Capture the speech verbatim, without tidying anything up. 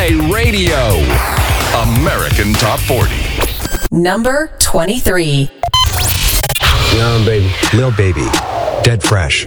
Play Radio. American Top forty. Number twenty-three. Young baby. Lil Baby. Dead Fresh.